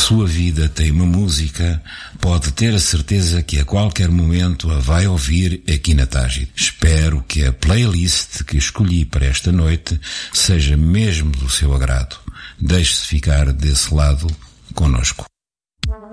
sua vida tem uma música, pode ter a certeza que a qualquer momento a vai ouvir aqui na Tágide. Espero que a playlist que escolhi para esta noite seja mesmo do seu agrado. Deixe-se ficar desse lado conosco.